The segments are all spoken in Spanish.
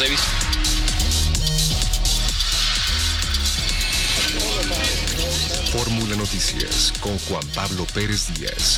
Davis. Fórmula Noticias con Juan Pablo Pérez Díaz.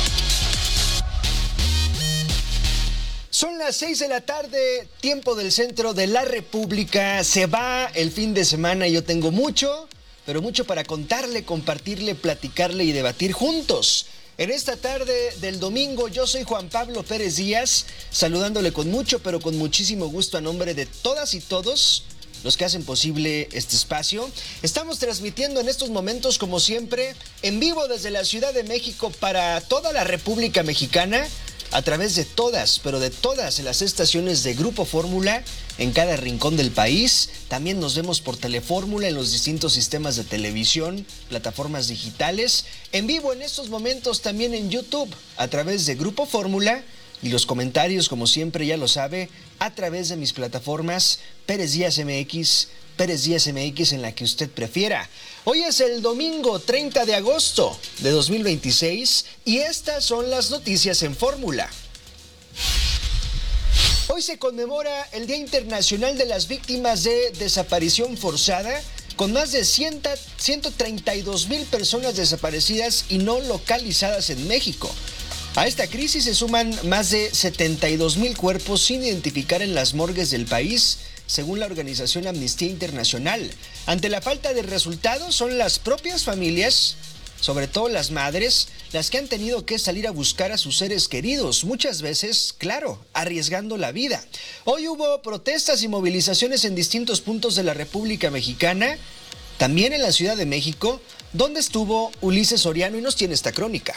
Son las 6 de la tarde, tiempo del centro de la República. Se va el fin de semana y yo tengo mucho, pero mucho para contarle, compartirle, platicarle y debatir juntos. En esta tarde del domingo, yo soy Juan Pablo Pérez Díaz, saludándole con mucho, pero con muchísimo gusto a nombre de todas y todos los que hacen posible este espacio. Estamos transmitiendo en estos momentos, como siempre, en vivo desde la Ciudad de México para toda la República Mexicana, a través de todas, pero de todas las estaciones de Grupo Fórmula en cada rincón del país. También nos vemos por Telefórmula en los distintos sistemas de televisión, plataformas digitales. En vivo en estos momentos también en YouTube a través de Grupo Fórmula. Y los comentarios, como siempre, ya lo sabe, a través de mis plataformas Pérez Díaz MX, en la que usted prefiera. Hoy es el domingo 30 de agosto de 2026 y estas son las noticias en Fórmula. Hoy se conmemora el Día Internacional de las Víctimas de Desaparición Forzada, con más de 132,000 personas desaparecidas y no localizadas en México. A esta crisis se suman más de 72,000 cuerpos sin identificar en las morgues del país, según la organización Amnistía Internacional. Ante la falta de resultados, son las propias familias, sobre todo las madres, las que han tenido que salir a buscar a sus seres queridos, muchas veces, claro, arriesgando la vida. Hoy hubo protestas y movilizaciones en distintos puntos de la República Mexicana, también en la Ciudad de México, donde estuvo Ulises Soriano y nos tiene esta crónica.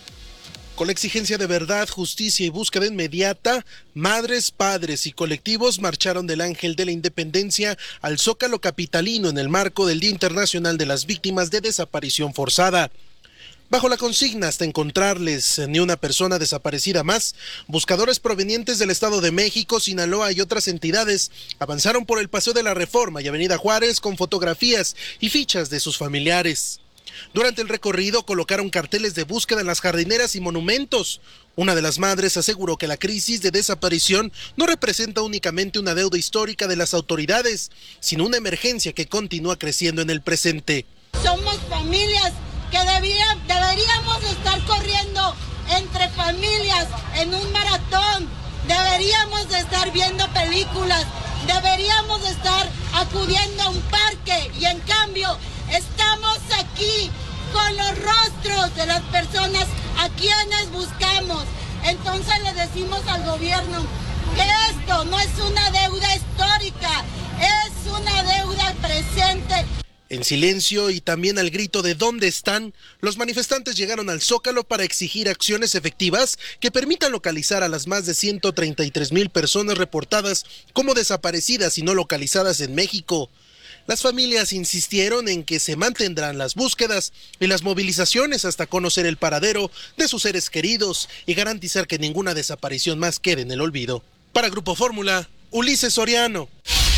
Con la exigencia de verdad, justicia y búsqueda inmediata, madres, padres y colectivos marcharon del Ángel de la Independencia al Zócalo capitalino en el marco del Día Internacional de las Víctimas de Desaparición Forzada. Bajo la consigna hasta encontrarles ni una persona desaparecida más, buscadores provenientes del Estado de México, Sinaloa y otras entidades avanzaron por el Paseo de la Reforma y Avenida Juárez con fotografías y fichas de sus familiares. Durante el recorrido colocaron carteles de búsqueda en las jardineras y monumentos. Una de las madres aseguró que la crisis de desaparición no representa únicamente una deuda histórica de las autoridades, sino una emergencia que continúa creciendo en el presente. Somos familias que deberíamos estar corriendo entre familias en un maratón. Deberíamos de estar viendo películas, deberíamos de estar acudiendo a un parque y en cambio estamos aquí con los rostros de las personas a quienes buscamos. Entonces le decimos al gobierno que esto no es una deuda histórica, es una deuda presente. En silencio y también al grito de ¿dónde están?, los manifestantes llegaron al Zócalo para exigir acciones efectivas que permitan localizar a las más de 133,000 personas reportadas como desaparecidas y no localizadas en México. Las familias insistieron en que se mantendrán las búsquedas y las movilizaciones hasta conocer el paradero de sus seres queridos y garantizar que ninguna desaparición más quede en el olvido. Para Grupo Fórmula, Ulises Soriano.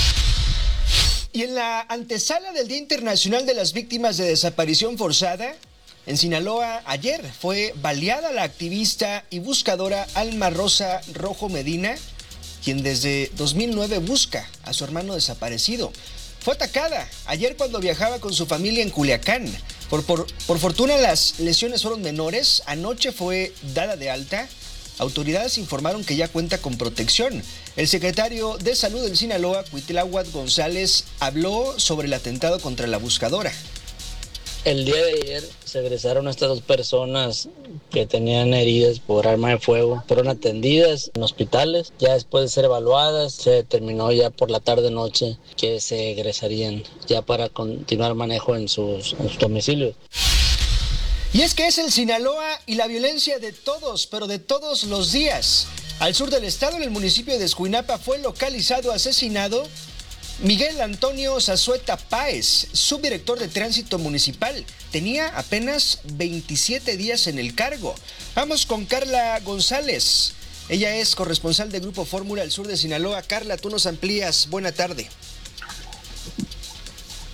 Y en la antesala del Día Internacional de las Víctimas de Desaparición Forzada, en Sinaloa, ayer fue baleada la activista y buscadora Alma Rosa Rojo Medina, quien desde 2009 busca a su hermano desaparecido. Fue atacada ayer cuando viajaba con su familia en Culiacán. Por fortuna las lesiones fueron menores. Anoche fue dada de alta. Autoridades informaron que ya cuenta con protección. El secretario de Salud en Sinaloa, Cuitláhuac González, habló sobre el atentado contra la buscadora. El día de ayer se egresaron estas dos personas que tenían heridas por arma de fuego. Fueron atendidas en hospitales. Ya después de ser evaluadas, se determinó ya por la tarde-noche que se egresarían ya para continuar manejo en sus domicilios. Y es que es el Sinaloa y la violencia de todos, pero de todos los días. Al sur del estado, en el municipio de Escuinapa, fue localizado asesinado Miguel Antonio Zazueta Páez, subdirector de Tránsito Municipal. Tenía apenas 27 días en el cargo. Vamos con Carla González. Ella es corresponsal de Grupo Fórmula al sur de Sinaloa. Carla, tú nos amplías. Buena tarde.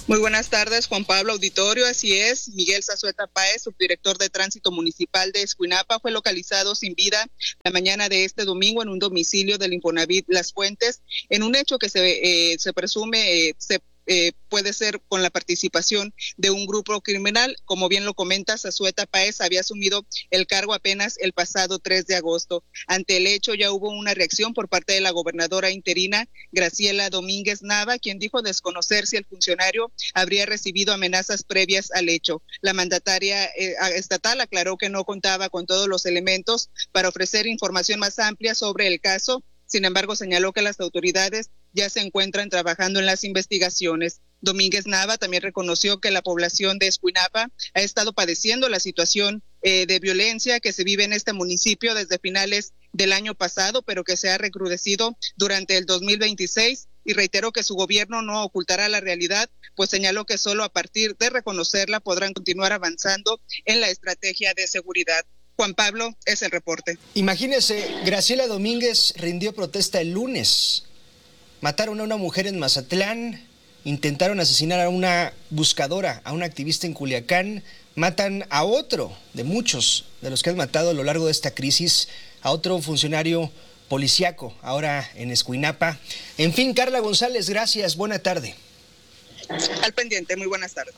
Muy buenas tardes, Juan Pablo, auditorio. Así es, Miguel Zazueta Páez, subdirector de Tránsito Municipal de Escuinapa, fue localizado sin vida la mañana de este domingo en un domicilio del Infonavit Las Fuentes, en un hecho que se presume puede ser con la participación de un grupo criminal. Como bien lo comenta, Zazueta Páez había asumido el cargo apenas el pasado 3 de agosto. Ante el hecho ya hubo una reacción por parte de la gobernadora interina, Graciela Domínguez Nava, quien dijo desconocer si el funcionario habría recibido amenazas previas al hecho. La mandataria estatal aclaró que no contaba con todos los elementos para ofrecer información más amplia sobre el caso. Sin embargo, señaló que las autoridades ya se encuentran trabajando en las investigaciones. Domínguez Nava también reconoció que la población de Escuinapa ha estado padeciendo la situación de violencia que se vive en este municipio desde finales del año pasado, pero que se ha recrudecido durante el 2026, y reiteró que su gobierno no ocultará la realidad, pues señaló que solo a partir de reconocerla podrán continuar avanzando en la estrategia de seguridad. Juan Pablo, es el reporte. Imagínese, Graciela Domínguez rindió protesta el lunes. Mataron a una mujer en Mazatlán, intentaron asesinar a una buscadora, a una activista en Culiacán, matan a otro de muchos de los que han matado a lo largo de esta crisis, a otro funcionario policíaco, ahora en Escuinapa. En fin, Carla González, gracias, buena tarde. Al pendiente, muy buenas tardes.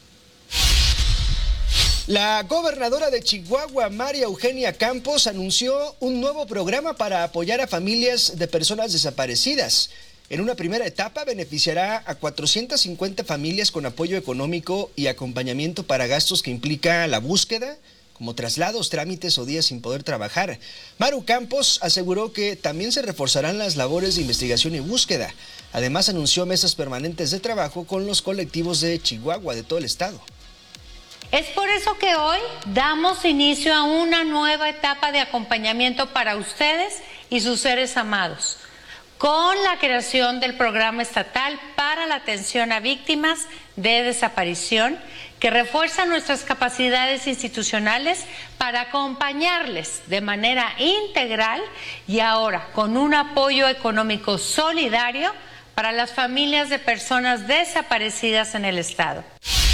La gobernadora de Chihuahua, María Eugenia Campos, anunció un nuevo programa para apoyar a familias de personas desaparecidas. En una primera etapa beneficiará a 450 familias con apoyo económico y acompañamiento para gastos que implica la búsqueda, como traslados, trámites o días sin poder trabajar. Maru Campos aseguró que también se reforzarán las labores de investigación y búsqueda. Además, anunció mesas permanentes de trabajo con los colectivos de Chihuahua, de todo el estado. Es por eso que hoy damos inicio a una nueva etapa de acompañamiento para ustedes y sus seres amados, con la creación del Programa Estatal para la Atención a Víctimas de Desaparición, que refuerza nuestras capacidades institucionales para acompañarles de manera integral y ahora con un apoyo económico solidario para las familias de personas desaparecidas en el estado.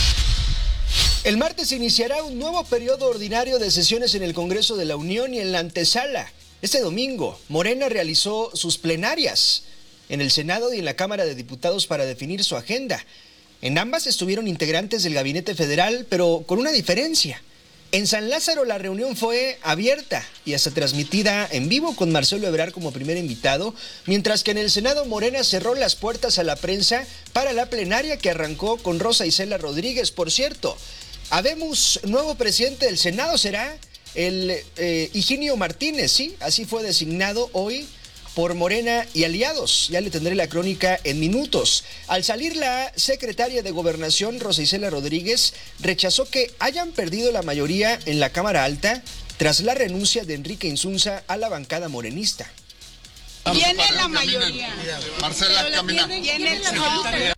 El martes iniciará un nuevo periodo ordinario de sesiones en el Congreso de la Unión y en la antesala. Este domingo, Morena realizó sus plenarias en el Senado y en la Cámara de Diputados para definir su agenda. En ambas estuvieron integrantes del Gabinete Federal, pero con una diferencia. En San Lázaro la reunión fue abierta y hasta transmitida en vivo con Marcelo Ebrard como primer invitado, mientras que en el Senado Morena cerró las puertas a la prensa para la plenaria que arrancó con Rosa Isela Rodríguez. Por cierto, habemos nuevo presidente del Senado, será el Higinio Martínez, sí, así fue designado hoy por Morena y aliados. Ya le tendré la crónica en minutos. Al salir la secretaria de Gobernación, Rosa Isela Rodríguez, rechazó que hayan perdido la mayoría en la Cámara Alta tras la renuncia de Enrique Insunza a la bancada morenista. Tiene la mayoría. Marcela, camina. Tiene la mayoría.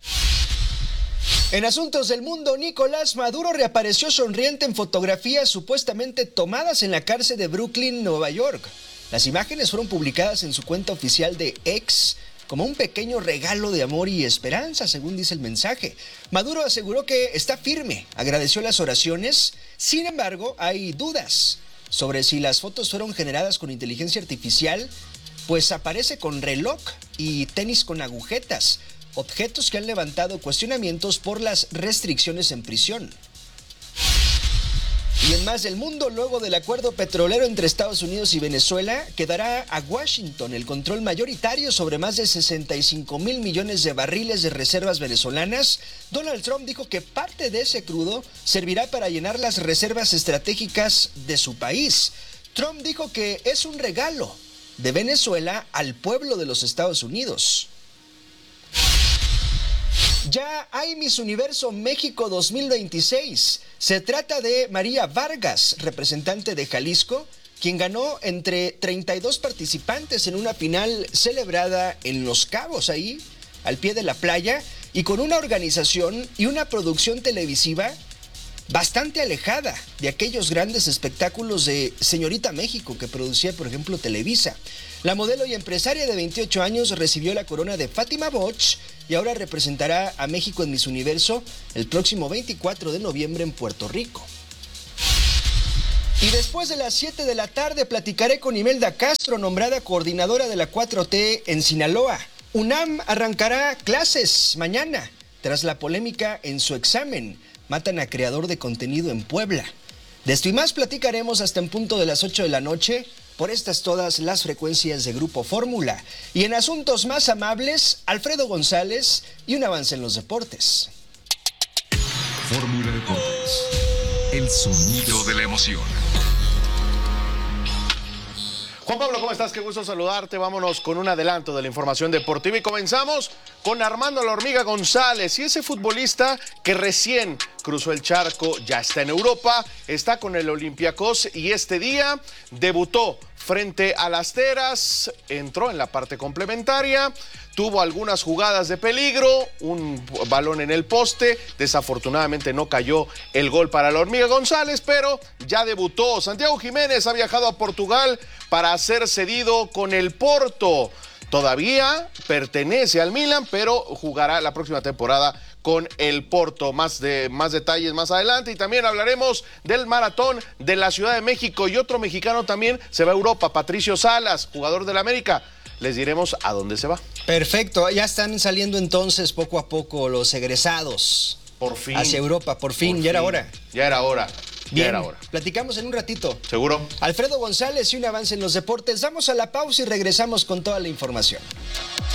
En asuntos del mundo, Nicolás Maduro reapareció sonriente en fotografías supuestamente tomadas en la cárcel de Brooklyn, Nueva York. Las imágenes fueron publicadas en su cuenta oficial de X como un pequeño regalo de amor y esperanza, según dice el mensaje. Maduro aseguró que está firme, agradeció las oraciones. Sin embargo, hay dudas sobre si las fotos fueron generadas con inteligencia artificial, pues aparece con reloj y tenis con agujetas, objetos que han levantado cuestionamientos por las restricciones en prisión. Y en más del mundo, luego del acuerdo petrolero entre Estados Unidos y Venezuela, quedará a Washington el control mayoritario sobre más de 65,000 millones de barriles de reservas venezolanas. Donald Trump dijo que parte de ese crudo servirá para llenar las reservas estratégicas de su país. Trump dijo que es un regalo de Venezuela al pueblo de los Estados Unidos. Ya hay Miss Universo México 2026. Se trata de María Vargas, representante de Jalisco, quien ganó entre 32 participantes en una final celebrada en Los Cabos, ahí, al pie de la playa, y con una organización y una producción televisiva bastante alejada de aquellos grandes espectáculos de Señorita México que producía, por ejemplo, Televisa. La modelo y empresaria de 28 años recibió la corona de Fátima Bosch y ahora representará a México en Miss Universo el próximo 24 de noviembre en Puerto Rico. Y después de las 7 de la tarde platicaré con Imelda Castro, nombrada coordinadora de la 4T en Sinaloa. UNAM arrancará clases mañana, tras la polémica en su examen. Matan a creador de contenido en Puebla. De esto y más platicaremos hasta en punto de las 8 de la noche, por estas todas las frecuencias de Grupo Fórmula. Y en asuntos más amables, Alfredo González y un avance en los deportes. Fórmula Deportes, el sonido de la emoción. Juan Pablo, ¿cómo estás? Qué gusto saludarte. Vámonos con un adelanto de la información deportiva y comenzamos con Armando La Hormiga González. Y ese futbolista que recién cruzó el charco, ya está en Europa, está con el Olympiacos y este día debutó frente a las Teras, entró en la parte complementaria, tuvo algunas jugadas de peligro, un balón en el poste, desafortunadamente no cayó el gol para La Hormiga González, pero ya debutó. Santiago Jiménez ha viajado a Portugal para ser cedido con el Porto. Todavía pertenece al Milan, pero jugará la próxima temporada con el Porto. Más detalles más adelante y también hablaremos del maratón de la Ciudad de México y otro mexicano también se va a Europa, Patricio Salas, jugador del América. Les diremos a dónde se va. Perfecto, ya están saliendo entonces poco a poco los egresados. Por fin. Hacia Europa, por fin, ya era hora. Ya era hora. Bien, ya era hora. Platicamos en un ratito. ¿Seguro? Alfredo González y un avance en los deportes. Damos a la pausa y regresamos con toda la información.